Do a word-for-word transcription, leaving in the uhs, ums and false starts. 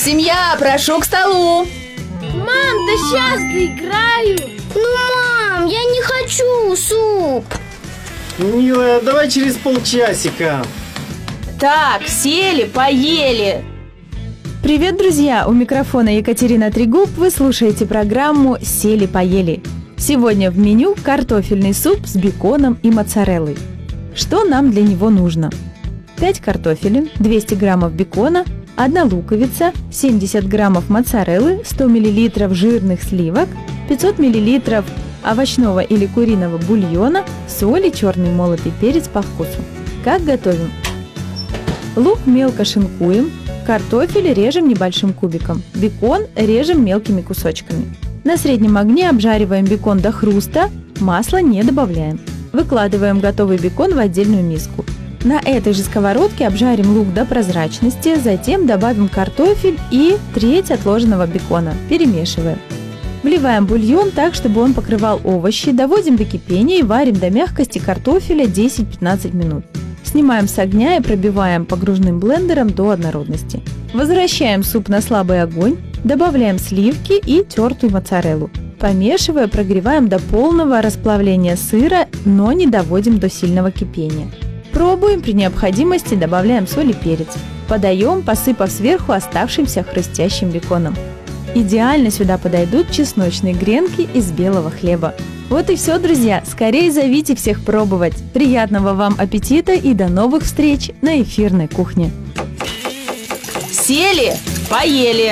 Семья, прошу к столу. Мам, да сейчас доиграю. Ну, мам, я не хочу суп. Милая, давай через полчасика. Так, сели, поели. Привет, друзья! У микрофона Екатерина Трегуб. Вы слушаете программу «Сели-поели». Сегодня в меню картофельный суп с беконом и моцареллой. Что нам для него нужно? пять картофелин, двести граммов бекона, одна луковица, семьдесят граммов моцареллы, сто миллилитров жирных сливок, пятьсот миллилитров овощного или куриного бульона, соль и черный молотый перец по вкусу. Как готовим? Лук мелко шинкуем, картофель режем небольшим кубиком, бекон режем мелкими кусочками. На среднем огне обжариваем бекон до хруста, масло не добавляем. Выкладываем готовый бекон в отдельную миску. На этой же сковородке обжарим лук до прозрачности, затем добавим картофель и треть отложенного бекона. Перемешиваем. Вливаем бульон так, чтобы он покрывал овощи, доводим до кипения и варим до мягкости картофеля десять-пятнадцать минут. Снимаем с огня и пробиваем погружным блендером до однородности. Возвращаем суп на слабый огонь, добавляем сливки и тертую моцареллу. Помешивая, прогреваем до полного расплавления сыра, но не доводим до сильного кипения. Пробуем, при необходимости добавляем соль и перец. Подаем, посыпав сверху оставшимся хрустящим беконом. Идеально сюда подойдут чесночные гренки из белого хлеба. Вот и все, друзья. Скорее зовите всех пробовать. Приятного вам аппетита и до новых встреч на эфирной кухне. Сели, поели.